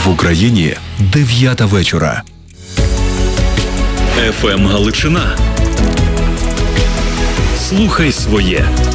В Україні 9 вечора. ФМ Галичина. Слухай своє.